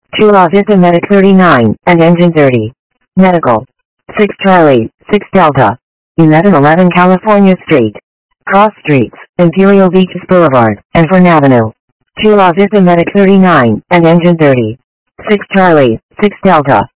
2 La Vista Medic 39, and Engine 30. Medical. 6 Charlie, 6 Delta. 1111 California Street. Cross Streets, Imperial Beaches Boulevard, and Fern Avenue. 2 La Vista Medic 39, and Engine 30. 6 Charlie, 6 Delta.